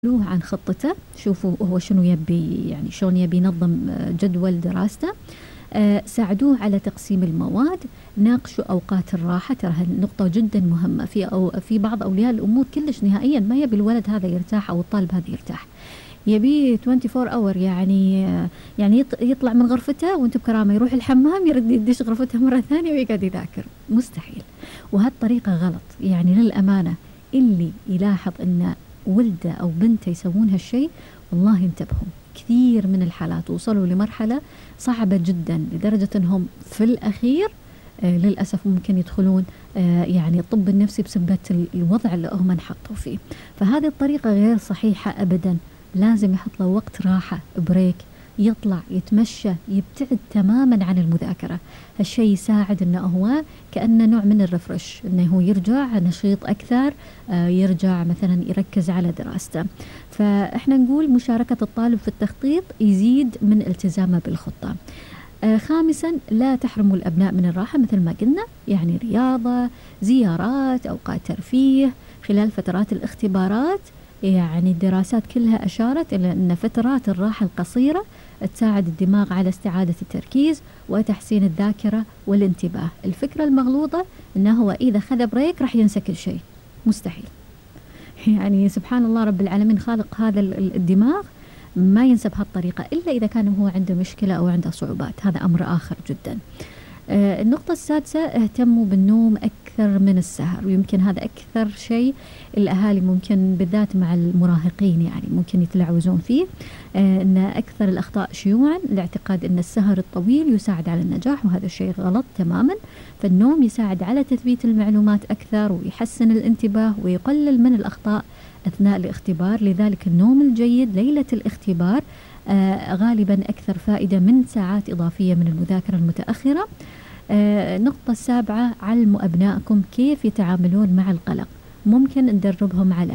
له عن خطته، شوفوا هو شنو يبي، يعني شلون يبي ينظم جدول دراسته. ساعدوه على تقسيم المواد، ناقشوا أوقات الراحة، ترى هالنقطة جدا مهمة. في بعض أولياء الأمور كلش نهائيا ما يبي الولد هذا يرتاح أو الطالب هذا يرتاح، يبي 24 اور، يعني يطلع من غرفته وانت بكرامه يروح الحمام يرد يدش غرفته مرة ثانية ويقعد يذاكر، مستحيل. وهالطريقة غلط، يعني للأمانة اللي يلاحظ أن ولده أو بنته يسوون هالشيء والله انتبهوا. كثير من الحالات وصلوا لمرحلة صعبة جدا لدرجة أنهم في الأخير للأسف ممكن يدخلون يعني الطب النفسي بسبب الوضع اللي هم انحطوا فيه. فهذه الطريقة غير صحيحة أبدا. لازم يحط له وقت راحة، بريك، يطلع يتمشى، يبتعد تماما عن المذاكرة. هالشيء يساعد انه هو كأنه نوع من الرفرش، انه هو يرجع نشيط اكثر، يرجع مثلا يركز على دراسته. فاحنا نقول مشاركة الطالب في التخطيط يزيد من التزامه بالخطة. خامسا، لا تحرموا الأبناء من الراحة مثل ما قلنا، يعني رياضة، زيارات، أوقات ترفيه خلال فترات الاختبارات. يعني الدراسات كلها أشارت إلى أن فترات الراحة القصيرة تساعد الدماغ على استعادة التركيز وتحسين الذاكرة والانتباه. الفكرة المغلوطة أنه هو إذا خذ بريك راح ينسى كل شيء، مستحيل. يعني سبحان الله رب العالمين خالق هذا الدماغ ما ينسى بهالطريقة إلا إذا كان هو عنده مشكلة أو عنده صعوبات، هذا أمر آخر جدا. النقطة السادسة، اهتموا بالنوم أكثر من السهر، ويمكن هذا أكثر شيء الأهالي ممكن بالذات مع المراهقين يعني ممكن يتلعوزون فيه. أن أكثر الأخطاء شيوعا الاعتقاد أن السهر الطويل يساعد على النجاح، وهذا الشيء غلط تماما. فالنوم يساعد على تثبيت المعلومات أكثر ويحسن الانتباه ويقلل من الأخطاء أثناء الاختبار. لذلك النوم الجيد ليلة الاختبار غالبا أكثر فائدة من ساعات إضافية من المذاكرة المتأخرة. النقطة السابعة، علموا أبنائكم كيف يتعاملون مع القلق. ممكن ندربهم على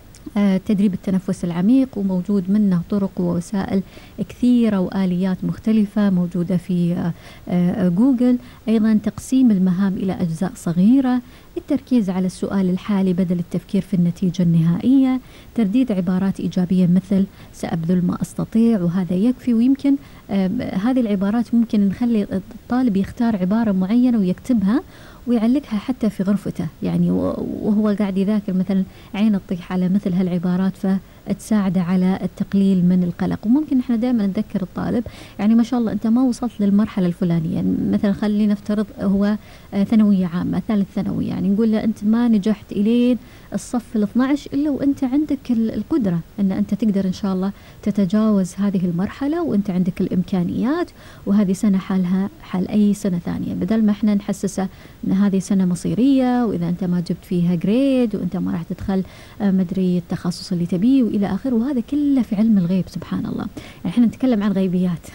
تدريب التنفس العميق، وموجود منه طرق ووسائل كثيرة وآليات مختلفة موجودة في جوجل. أيضا تقسيم المهام إلى أجزاء صغيرة، التركيز على السؤال الحالي بدل التفكير في النتيجة النهائية، ترديد عبارات إيجابية مثل سأبذل ما أستطيع وهذا يكفي. ويمكن هذه العبارات ممكن نخلي الطالب يختار عبارة معينة ويكتبها ويعلقها حتى في غرفته، يعني وهو قاعد يذاكر مثلا عين تطيح على مثل هالعبارات فتساعده على التقليل من القلق. وممكن احنا دائما نذكر الطالب، يعني ما شاء الله انت ما وصلت للمرحله الفلانيه، يعني مثلا خلينا نفترض هو ثانويه عامه ثالث ثانوي، يعني نقول له انت ما نجحت الين الصف ال12 الا وانت عندك القدره ان انت تقدر ان شاء الله تتجاوز هذه المرحله، وانت عندك الامكانيات، وهذه سنه حالها حال اي سنه ثانيه، بدل ما احنا نحسسه ان هذه سنه مصيريه واذا انت ما جبت فيها جريد وانت ما راح تدخل مدري التخصص اللي تبيه والى اخره. وهذا كله في علم الغيب سبحان الله، يعني احنا نتكلم عن غيبيات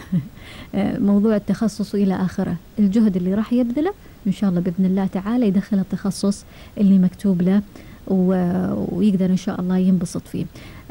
موضوع التخصص والى اخره. الجهد اللي راح يبذله ان شاء الله باذن الله تعالى يدخل التخصص اللي مكتوب له ويقدر إن شاء الله ينبسط فيه.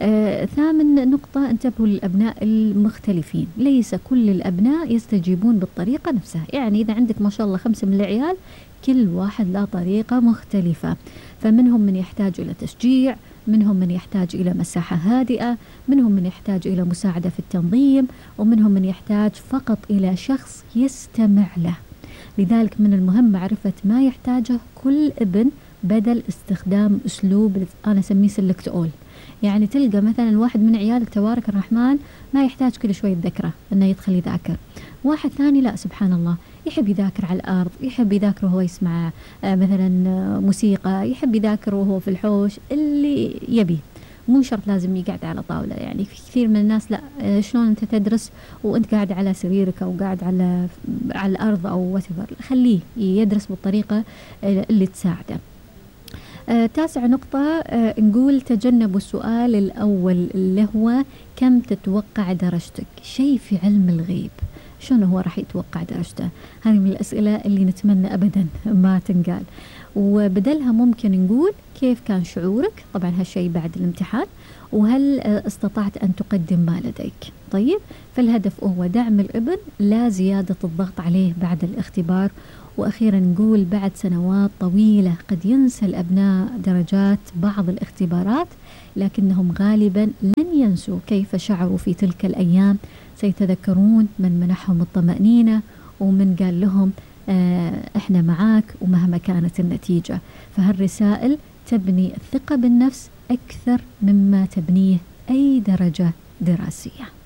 ثامن نقطة، انتبهوا للأبناء المختلفين، ليس كل الأبناء يستجيبون بالطريقة نفسها. يعني إذا عندك ما شاء الله 5 من العيال كل واحد له طريقة مختلفة، فمنهم من يحتاج إلى تشجيع، منهم من يحتاج إلى مساحة هادئة، منهم من يحتاج إلى مساعدة في التنظيم، ومنهم من يحتاج فقط إلى شخص يستمع له. لذلك من المهم معرفة ما يحتاجه كل ابن بدل استخدام أسلوب أنا أسميه سلكت أول. يعني تلقى مثلا الواحد من عيالك تبارك الرحمن ما يحتاج كل شوي ذكره أنه يدخل يذاكر، واحد ثاني لا سبحان الله يحب يذاكر على الأرض، يحب يذاكر وهو يسمع مثلا موسيقى، يحب يذاكر وهو في الحوش، اللي يبي مو شرط لازم يقعد على طاولة. يعني في كثير من الناس لا، شلون أنت تدرس وأنت قاعد على سريرك أو قاعد على الأرض أو whatever، خليه يدرس بالطريقة اللي تساعده. تاسع نقطة، نقول تجنبوا السؤال الأول اللي هو كم تتوقع درجتك. شيء في علم الغيب شلون هو راح يتوقع درجته؟ هذه من الأسئلة اللي نتمنى أبدا ما تنقال، وبدلها ممكن نقول كيف كان شعورك، طبعا هالشيء بعد الامتحان، وهل استطعت أن تقدم ما لديك. طيب، فالهدف هو دعم الابن لا زيادة الضغط عليه بعد الاختبار. وأخيرا نقول بعد سنوات طويلة قد ينسى الأبناء درجات بعض الاختبارات، لكنهم غالبا لن ينسوا كيف شعروا في تلك الأيام. سيتذكرون من منحهم الطمأنينة ومن قال لهم احنا معاك ومهما كانت النتيجة. فهالرسائل تبني الثقة بالنفس أكثر مما تبنيه أي درجة دراسية.